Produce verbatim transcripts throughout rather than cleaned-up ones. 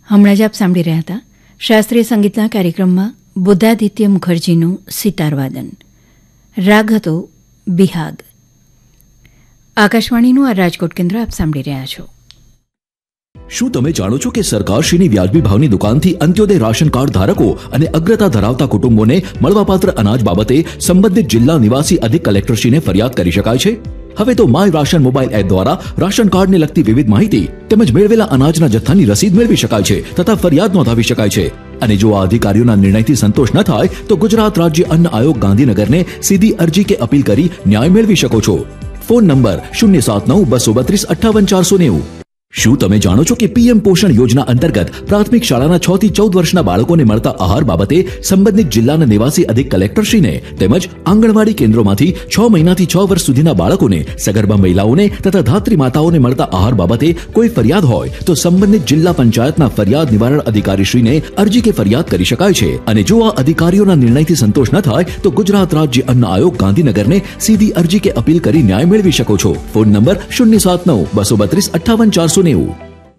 હમણાં જ આપ સાંભળી રહ્યા હતા શાસ્ત્રીય સંગીતના કાર્યક્રમમાં બુદ્ધાદિત્ય મુખર્જીનું સિતારવાદન. રાગ હતો બિહાગ. આકાશવાણીનું આ રાજકોટ કેન્દ્ર આપ સાંભળી રહ્યા છો. શું તમે જાણો છો કે સરકારશ્રીની વ્યાજબી ભાવની દુકાનથી અંત્યોદય રાશન કાર્ડ ધારકો અને અગ્રતા ધરાવતા કુટુંબોને મળવાપાત્ર અનાજ બાબતે સંબંધિત જિલ્લા નિવાસી અધિક કલેક્ટરશ્રીને ફરિયાદ કરી શકાય છે? હવે તો માય રાશન મોબાઈલ એપ દ્વારા રાશન કાર્ડને લગતી વિવિધ માહિતી તેમજ મેળવેલા અનાજના જથ્થાની રસીદ મેળવી શકાય છે તથા ફરિયાદ નોંધાવી શકાય છે. અને જો આ અધિકારીઓના નિર્ણયથી સંતોષ ન થાય તો ગુજરાત રાજ્ય અન્ન આયોગ ગાંધીનગરને સીધી અરજી કે અપીલ કરી ન્યાય મેળવી શકો છો. ફોન નંબર શૂન્ય સાત નવ બસો બત્રીસ અઠ્ઠાવન ચારસો નેવું. શું તમે જાણો છો કે પીએમ પોષણ યોજના અંતર્ગત પ્રાથમિક શાળાના છ થી ચૌદ વર્ષના બાળકોને મળતા આહાર બાબતે સંબંધિત જિલ્લાના નિવાસી અધિક કલેક્ટરશ્રીને તેમજ આંગણવાડી કેન્દ્રોમાંથી છ મહિનાથી છ વર્ષ સુધીના બાળકોને, સગર્ભા મહિલાઓને તથા ધાત્રી માતાઓને મળતા આહાર બાબતે કોઈ ફરિયાદ હોય તો સંબંધિત જિલ્લા પંચાયતના ફરિયાદ નિવારણ અધિકારીશ્રીને અરજી કે ફરિયાદ કરી શકાય છે. અને જો આ અધિકારીઓના નિર્ણયથી સંતોષ ન થાય તો ગુજરાત રાજ્ય અન્ન આયોગ ગાંધીનગરને સીધી અરજી કે અપીલ કરી ન્યાય મેળવી શકો છો. ફોન નંબર શૂન્ય સાત નવ બસો બત્રીસ અઠ્ઠાવન ચારસો નેવું.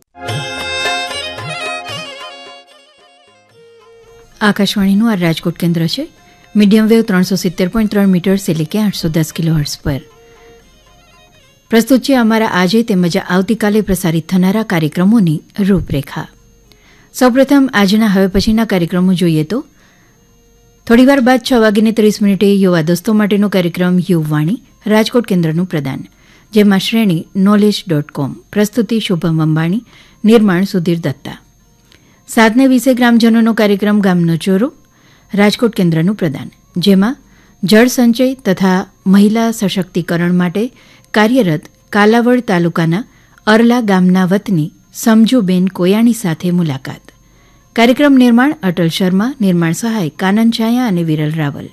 આકાશવાણીનું આ રાજકોટ કેન્દ્ર છે. મીડિયમ વેવ ત્રણસો સિત્તેર પોઈન્ટ ત્રણ મીટર્સ એટલે કે આઠસો દસ કિલોહર્ટ્ઝ પર. પ્રસ્તુત છે અમારા આજે તેમજ આવતીકાલે પ્રસારિત થનારા કાર્યક્રમોની રૂપરેખા. સૌપ્રથમ આજના હવે પછીના કાર્યક્રમો જોઈએ તો થોડીવાર બાદ છ વાગીને ત્રીસ મિનિટે યુવા દોસ્તો માટેનો કાર્યક્રમ યુવવાણી રાજકોટ કેન્દ્રનું પ્રદાન, જેમાં શ્રેણી નોલેજ ડોટ કોમ, પ્રસ્તુતિ શુભમ અંબાણી, નિર્માણ સુધીર દત્તા. સાતને વીસે ગ્રામજનોનો કાર્યક્રમ ગામનો ચોરો રાજકોટ કેન્દ્રનું પ્રદાન, જેમાં જળ સંચય તથા મહિલા સશક્તિકરણ માટે કાર્યરત કાલાવડ તાલુકાના અરલા ગામના વતની સમજુબેન કોયાણી સાથે મુલાકાત. કાર્યક્રમ નિર્માણ અટલ શર્મા, નિર્માણ સહાય કાનન છાયા અને વિરલ રાવલ.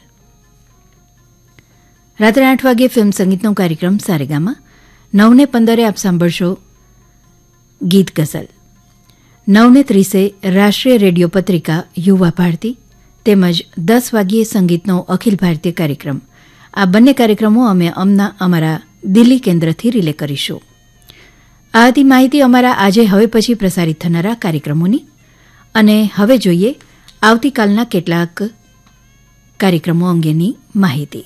રાત્રે આઠ વાગ્યે ફિલ્મ સંગીતનો કાર્યક્રમ સારેગામાં. નવને પંદરે આપ સાંભળશો ગીત ગઝલ. નવને ત્રીસે રાષ્ટ્રીય રેડિયો પત્રિકા યુવા ભારતી તેમજ દસ વાગ્યે સંગીતનો અખિલ ભારતીય કાર્યક્રમ. આ બંને કાર્યક્રમો અમે અમના અમારા દિલ્હી કેન્દ્રથી રિલે કરીશું. આ હતી માહિતી અમારા આજે હવે પછી પ્રસારિત થનારા કાર્યક્રમોની. અને હવે જોઈએ આવતીકાલના કેટલાક કાર્યક્રમો અંગેની માહિતી.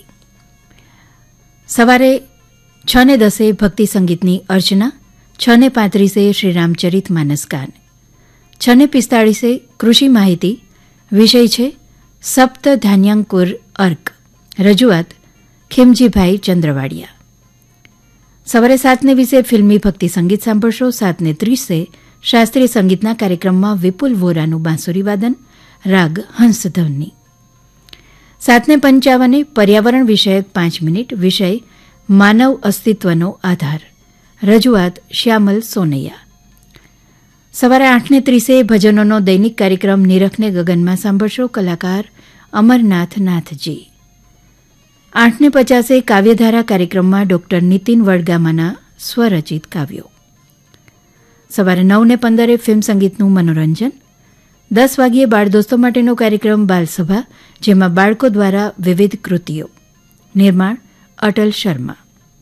સવારે છ ને દસે ભક્તિ સંગીતની અર્ચના, છ ને પાંત્રીસે શ્રીરામચરિત માનસ ગાન, છ ને પિસ્તાળીસે કૃષિ માહિતી. વિષય છે સપ્ત ધાન્યાંકુર અર્ક. રજૂઆત ખીમજીભાઈ ચંદ્રવાડિયા. સવારે સાતને વીસે ફિલ્મી ભક્તિ સંગીત સાંભળશો. સાતને ત્રીસે શાસ્ત્રીય સંગીતના કાર્યક્રમમાં વિપુલ વોરાનું બાંસુરી વાદન, રાગ હંસધ્વની. સાતને પંચાવને પર્યાવરણ વિષયક પાંચ મિનિટ. વિષય માનવ અસ્તિત્વનો આધાર. રજૂઆત શ્યામલ સોનૈયા. સવારે આઠને ત્રીસે ભજનોનો દૈનિક કાર્યક્રમ નિરખને ગગનમાં સાંભળશો. કલાકાર અમરનાથ નાથજી. આઠને પચાસે કાવ્યધારા કાર્યક્રમમાં ડોક્ટર નીતિન વડગામાના સ્વરચિત કાવ્યો. સવારે નવને પંદરે ફિલ્મ સંગીતનું મનોરંજન. દસ વાગ્યે બાળદોસ્તો માટેનો કાર્યક્રમ બાલસભા, જેમાં બાળકો દ્વારા વિવિધ કૃતિઓ. નિર્માણ અટલ શર્મા.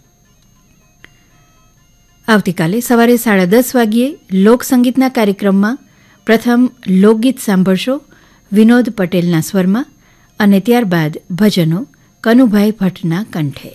આવતીકાલે સવારે સાડા દસ વાગ્યે લોકસંગીતના કાર્યક્રમમાં પ્રથમ લોકગીત સાંભળશો વિનોદ પટેલના સ્વરમાં અને ત્યારબાદ ભજનો કનુભાઈ ભટ્ટના કંઠે.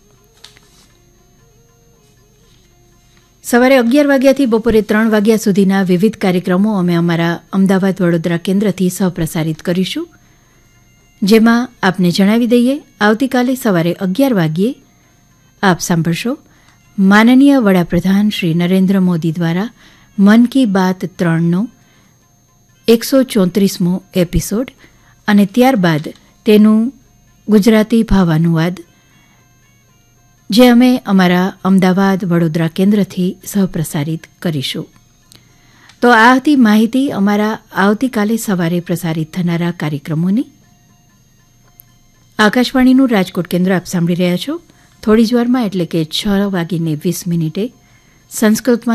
સવારે અગિયાર વાગ્યાથી બપોરે ત્રણ વાગ્યા સુધીના વિવિધ કાર્યક્રમો અમે અમારા અમદાવાદ વડોદરા કેન્દ્રથી સહપ્રસારિત કરીશું, જેમાં આપને જણાવી દઈએ આવતીકાલે સવારે અગિયાર વાગ્યે આપ સાંભળશો માનનીય વડાપ્રધાન શ્રી નરેન્દ્ર મોદી દ્વારા મન કી બાત ત્રણનો એકસો ચોત્રીસમો એપિસોડ અને ત્યારબાદ તેનું ગુજરાતી ભાવાનુવાદ, જે અમે અમારા અમદાવાદ વડોદરા કેન્દ્રથી સહપ્રસારિત કરીશું. તો આ હતી માહિતી અમારા આવતીકાલે સવારે પ્રસારિત થનારા કાર્યક્રમોની. આકાશવાણીનું રાજકોટ કેન્દ્ર આપ સાંભળી રહ્યા છો. થોડી જ વારમાં એટલે કે છ વાગીને વીસ મિનિટે સંસ્કૃતમાં